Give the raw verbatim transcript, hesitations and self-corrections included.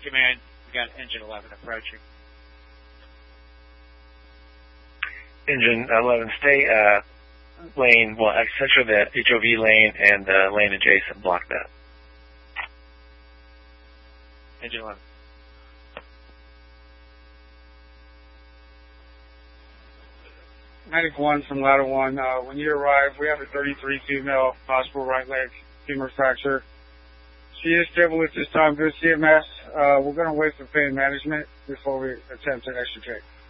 Command, we got engine eleven approaching. Engine eleven, stay uh, lane, well, essentially the H O V lane and the lane adjacent, block that. Engine eleven. Medic one from ladder one, uh, when you arrive, we have a thirty-three female, possible right leg femur fracture. She is stable at this time, good C M S. Uh, we're going to wait for pain management before we attempt an extricate.